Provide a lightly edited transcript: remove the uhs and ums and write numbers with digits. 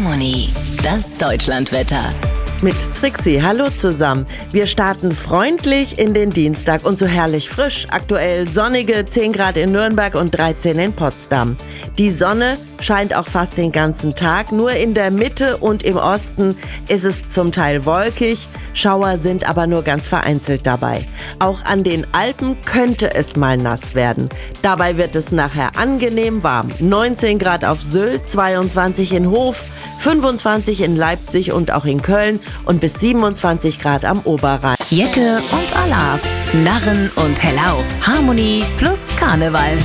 Harmony, das Deutschlandwetter. Mit Trixie, hallo zusammen. Wir starten freundlich in den Dienstag und so herrlich frisch. Aktuell sonnige 10 Grad in Nürnberg und 13 in Potsdam. Die Sonne scheint auch fast den ganzen Tag. Nur in der Mitte und im Osten ist es zum Teil wolkig. Schauer sind aber nur ganz vereinzelt dabei. Auch an den Alpen könnte es mal nass werden. Dabei wird es nachher angenehm warm. 19 Grad auf Sylt, 22 in Hof, 25 in Leipzig und auch in Köln und bis 27 Grad am Oberrhein. Jecke und Alav, Narren und Hellau, Harmony plus Karneval.